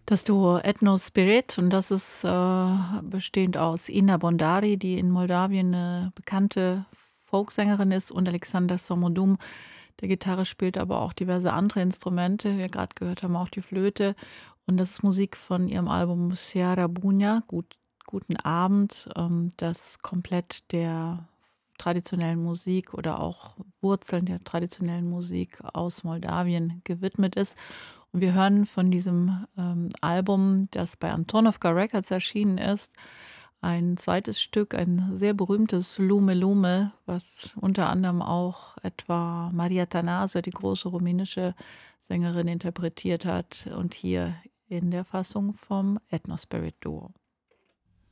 Das Duo Ethno Spirit, und das ist, bestehend aus Ina Bondari, die in Moldawien 'ne bekannte Folksängerin ist, und Alexander Somodum, der Gitarre spielt, aber auch diverse andere Instrumente. Wie wir grad gehört haben, auch die Flöte. Und das ist Musik von ihrem Album Seara Bunja, Guten Abend, das komplett der traditionellen Musik oder auch Wurzeln der traditionellen Musik aus Moldawien gewidmet ist. Und wir hören von diesem, Album, das bei Antonovka Records erschienen ist, ein zweites Stück, ein sehr berühmtes Lume Lume, was unter anderem auch etwa Maria Thanase, die große rumänische Sängerin, interpretiert hat, und hier in der Fassung vom Ethno Spirit Duo.